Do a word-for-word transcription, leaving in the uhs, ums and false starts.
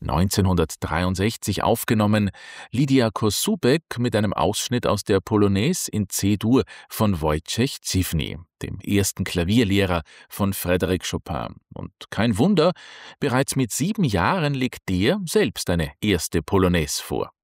neunzehnhundertdreiundsechzig aufgenommen, Lidia Kosubek mit einem Ausschnitt aus der Polonaise in C-Dur von Wojciech Ziwny, dem ersten Klavierlehrer von Frédéric Chopin. Und kein Wunder, bereits mit sieben Jahren legt der selbst eine erste Polonaise vor.